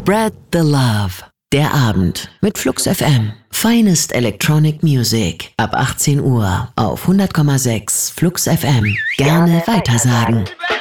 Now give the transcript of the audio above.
Spread the Love. Der Abend mit Flux FM. Finest Electronic Music. Ab 18 Uhr auf 100,6 Flux FM. Gerne weitersagen.